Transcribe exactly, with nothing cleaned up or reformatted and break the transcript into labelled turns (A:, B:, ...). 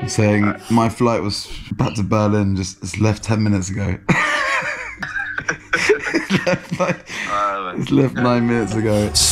A: saying
B: Right.
A: my flight was back to Berlin. Just it's left ten minutes ago. It's left, like,
B: Uh,
A: it's left nine minutes ago.